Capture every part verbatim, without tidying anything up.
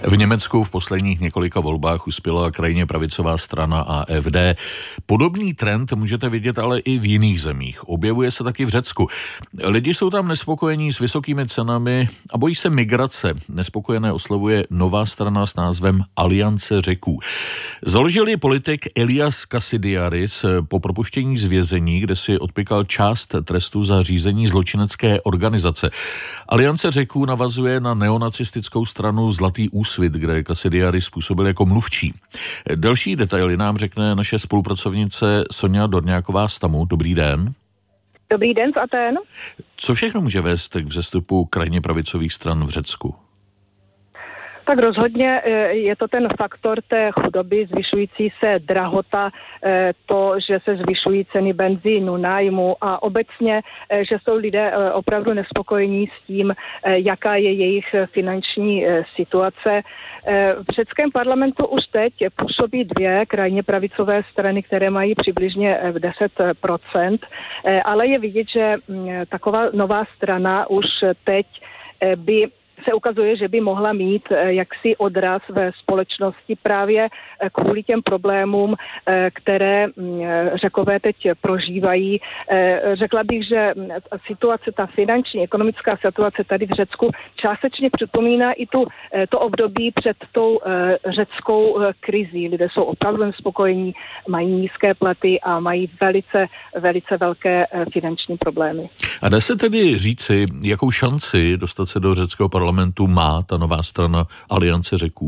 V Německu v posledních několika volbách uspěla krajně pravicová strana A F D. Podobný trend můžete vidět ale i v jiných zemích. Objevuje se taky v Řecku. Lidi jsou tam nespokojení s vysokými cenami a bojí se migrace. Nespokojené oslovuje nová strana s názvem Aliance Řeků. Založil ji politik Elias Kasidiaris po propuštění z vězení, kde si odpykal část trestu za řízení zločinecké organizace. Aliance Řeků navazuje na neonacistickou stranu Zlatý úsvit, kde Kasidiaris působil jako mluvčí. Další detaily nám řekne naše spolupracovnice Soňa Dorňáková z Tamu. Dobrý den. Dobrý den z Atén. Co všechno může vést k vzestupu krajně pravicových stran v Řecku? Tak rozhodně je to ten faktor té chudoby, zvyšující se drahota, to, že se zvyšují ceny benzínu, nájmu a obecně, že jsou lidé opravdu nespokojení s tím, jaká je jejich finanční situace. V řeckém parlamentu už teď působí dvě krajně pravicové strany, které mají přibližně deset procent, ale je vidět, že taková nová strana už teď by se ukazuje, že by mohla mít jaksi odraz ve společnosti právě kvůli těm problémům, které Řekové teď prožívají. Řekla bych, že situace, ta finanční, ekonomická situace tady v Řecku částečně připomíná i tu, to období před tou řeckou krizí. Lidé jsou opravdu nespokojení, mají nízké platy a mají velice, velice velké finanční problémy. A dá se tedy říci, jakou šanci dostat se do řeckého parlamentu má ta nová strana Aliance Řeků?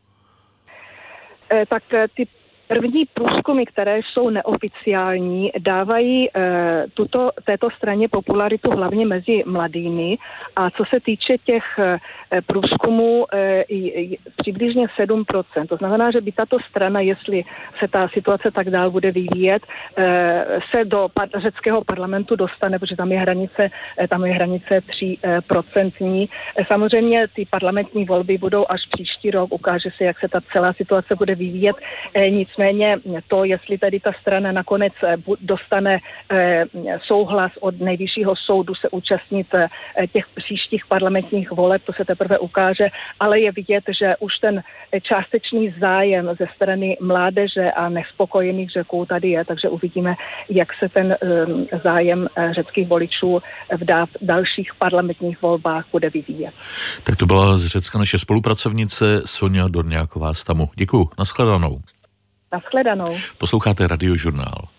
E, tak ty první průzkumy, které jsou neoficiální, dávají e, tuto, této straně popularitu hlavně mezi mladými a co se týče těch e, průzkumů e, e, přibližně sedm procent. To znamená, že by tato strana, jestli se ta situace tak dál bude vyvíjet, e, se do par- řeckého parlamentu dostane, protože tam je hranice, e, tam je hranice tři procenta. E, samozřejmě ty parlamentní volby budou až příští rok, ukáže se, jak se ta celá situace bude vyvíjet. E, nic Nicméně to, jestli tedy ta strana nakonec dostane souhlas od nejvyššího soudu se účastnit těch příštích parlamentních voleb, to se teprve ukáže, ale je vidět, že už ten částečný zájem ze strany mládeže a nespokojených Řeků tady je, takže uvidíme, jak se ten zájem řeckých voličů v dalších parlamentních volbách bude vyvíjet. Tak to byla z Řecka naše spolupracovnice Soňa Dorňáková z Tamu. Děkuju, nashledanou. Nashledanou. Posloucháte Radiožurnál.